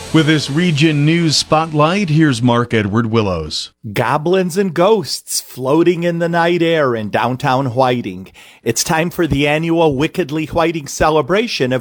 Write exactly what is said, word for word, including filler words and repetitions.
With this region news spotlight, here's Mark Edward Willows. Goblins and ghosts floating in the night air in downtown Whiting. It's time for the annual Wickedly Whiting celebration of